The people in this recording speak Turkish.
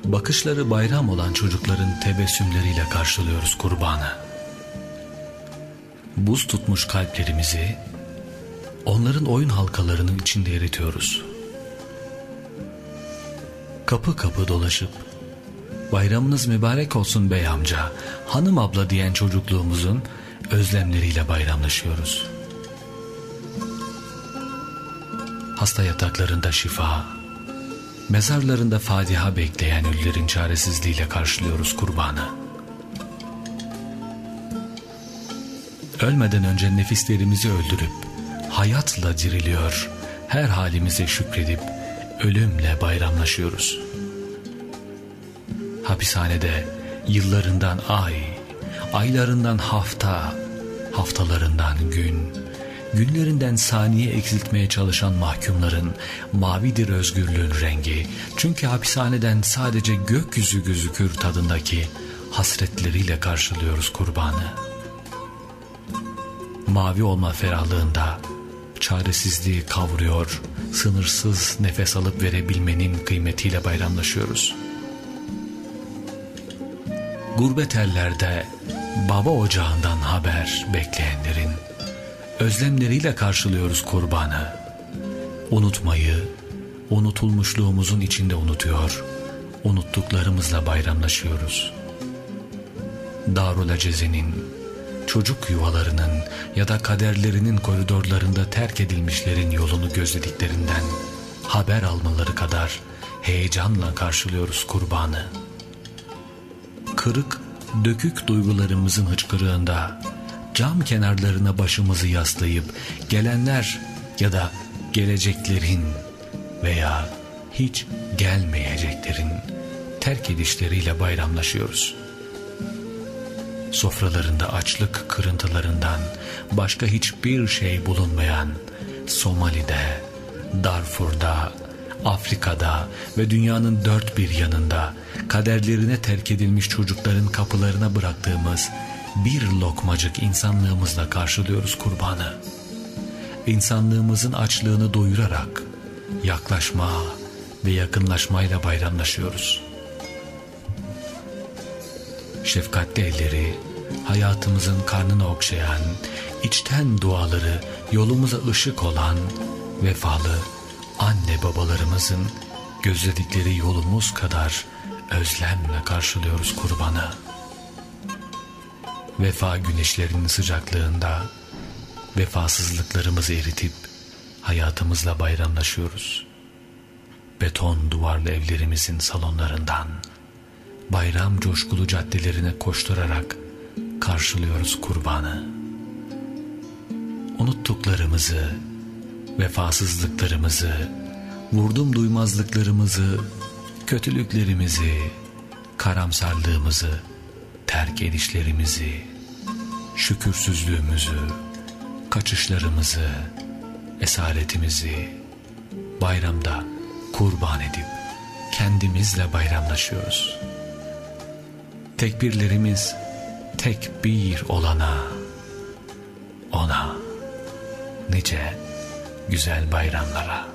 bakışları bayram olan çocukların tebessümleriyle karşılıyoruz kurbanı. Buz tutmuş kalplerimizi onların oyun halkalarının içinde eritiyoruz. Kapı kapı dolaşıp bayramınız mübarek olsun bey amca, hanım abla diyen çocukluğumuzun özlemleriyle bayramlaşıyoruz. Hasta yataklarında şifa, mezarlarında Fatiha bekleyen ölülerin çaresizliğiyle karşılıyoruz kurbanı. Ölmeden önce nefislerimizi öldürüp hayatla diriliyor, her halimize şükredip ölümle bayramlaşıyoruz. Hapishanede yıllarından ay, aylarından hafta, haftalarından gün, günlerinden saniye eksiltmeye çalışan mahkumların mavidir özgürlüğün rengi. Çünkü hapishaneden sadece gökyüzü gözükür tadındaki hasretleriyle karşılıyoruz kurbanı. Mavi olma ferahlığında çaresizliği kavruyor, sınırsız nefes alıp verebilmenin kıymetiyle bayramlaşıyoruz. Gurbet ellerde baba ocağından haber bekleyenlerin özlemleriyle karşılıyoruz kurbanı. Unutmayı, unutulmuşluğumuzun içinde unutuyor, unuttuklarımızla bayramlaşıyoruz. Darul Aceze'nin, çocuk yuvalarının ya da kaderlerinin koridorlarında terk edilmişlerin yolunu gözlediklerinden haber almaları kadar heyecanla karşılıyoruz kurbanı. Kırık, dökük duygularımızın hıçkırığında cam kenarlarına başımızı yaslayıp gelenler ya da geleceklerin veya hiç gelmeyeceklerin terk edişleriyle bayramlaşıyoruz. Sofralarında açlık kırıntılarından başka hiçbir şey bulunmayan Somali'de, Darfur'da, Afrika'da ve dünyanın dört bir yanında kaderlerine terk edilmiş çocukların kapılarına bıraktığımız bir lokmacık insanlığımızla karşılıyoruz kurbanı. İnsanlığımızın açlığını doyurarak yaklaşma ve yakınlaşmayla bayramlaşıyoruz. Şefkatli elleri hayatımızın karnını okşayan, içten duaları yolumuza ışık olan vefalı anne babalarımızın gözledikleri yolumuz kadar özlemle karşılıyoruz kurbanı. Vefa güneşlerinin sıcaklığında vefasızlıklarımızı eritip hayatımızla bayramlaşıyoruz. Beton duvarlı evlerimizin salonlarından bayram coşkulu caddelerine koşturarak karşılıyoruz kurbanı. Unuttuklarımızı, vefasızlıklarımızı, vurdum duymazlıklarımızı, kötülüklerimizi, karamsarlığımızı, terk edişlerimizi, şükürsüzlüğümüzü, kaçışlarımızı, esaretimizi bayramda kurban edip kendimizle bayramlaşıyoruz. Tekbirlerimiz tek bir olana, ona nice güzel bayramlara.